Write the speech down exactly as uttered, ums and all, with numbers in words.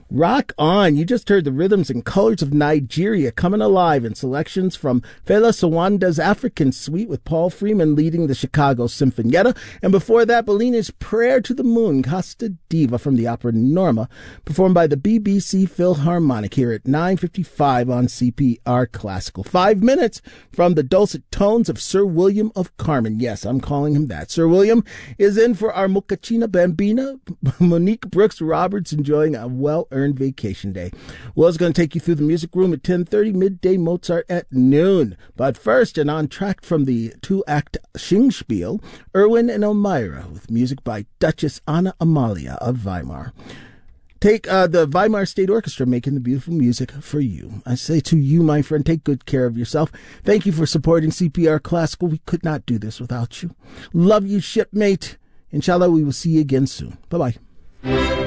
Rock on. You just heard the rhythms and colors of Nigeria coming alive in selections from Fela Sawanda's African Suite with Paul Freeman leading the Chicago Sinfonietta. And before that, Bellini's Prayer to the Moon, Costa Diva from the opera Norma, performed by the B B C Philharmonic here at nine fifty-five on C P R Classical. Five minutes from the dulcet tones of Sir William of Carmen. Yes, I'm calling him that. Sir William is in for our Mochaccino Bambina. Monique Brooks Roberts enjoying a well-earned vacation day. Will's going to take you through the music room at ten thirty, midday Mozart at noon. But first, an entr'acte from the two-act Singspiel, Erwin and Elmira, with music by Duchess Anna Amalia of Weimar. Take uh, the Weimar State Orchestra making the beautiful music for you. I say to you, my friend, take good care of yourself. Thank you for supporting C P R Classical. We could not do this without you. Love you, shipmate. Inshallah, we will see you again soon. Bye-bye.